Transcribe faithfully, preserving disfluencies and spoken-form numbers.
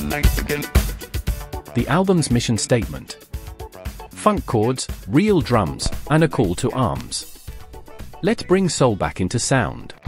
The album's mission statement: funk chords, real drums, and a call to arms. Let's bring soul back into sound.